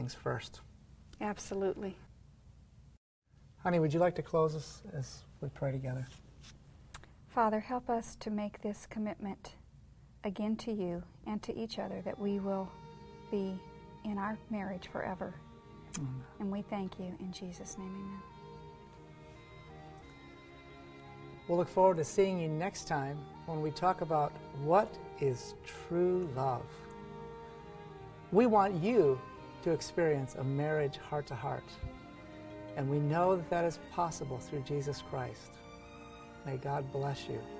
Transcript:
things first. Absolutely. Honey, would you like to close us as we pray together? Father, help us to make this commitment again to you and to each other, that we will be in our marriage forever. And we thank you in Jesus' name, amen. We'll look forward to seeing you next time when we talk about what is true love. We want you to experience a marriage heart to heart. And we know that that is possible through Jesus Christ. May God bless you.